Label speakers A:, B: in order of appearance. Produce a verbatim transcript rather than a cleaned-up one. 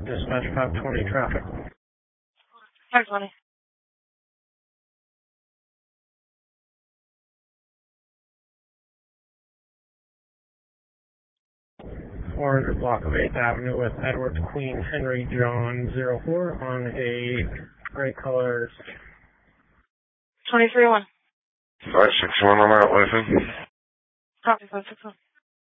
A: Dispatch five twenty traffic.
B: five twenty.
A: four hundred block of eighth Avenue with Edward Queen Henry John zero four on a gray color.
B: twenty-three one.
C: five six one on that, Nathan.
B: Copy, five six one.